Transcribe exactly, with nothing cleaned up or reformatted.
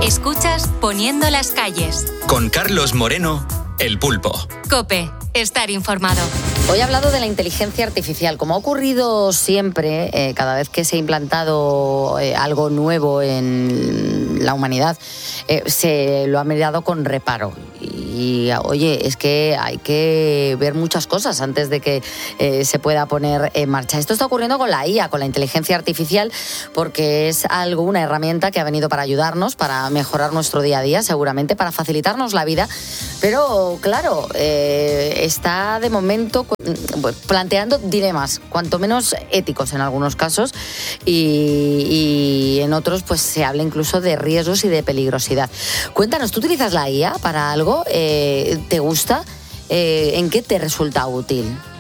Escuchas Poniendo las calles. Con Carlos Moreno, El Pulpo. COPE. Estar informado. Hoy he hablado de la inteligencia artificial. Como ha ocurrido siempre, eh, cada vez que se ha implantado eh, algo nuevo en la humanidad, eh, se lo ha mirado con reparo. Y, oye, es que hay que ver muchas cosas antes de que eh, se pueda poner en marcha. Esto está ocurriendo con la I A, con la inteligencia artificial, porque es algo, una herramienta que ha venido para ayudarnos, para mejorar nuestro día a día, seguramente, para facilitarnos la vida. Pero, claro, eh, está de momento planteando dilemas, cuanto menos éticos en algunos casos, y, y en otros pues se habla incluso de riesgos y de peligrosidad. Cuéntanos, ¿tú utilizas la I A para algo? Eh, ¿Te gusta? Eh, ¿En qué te resulta útil?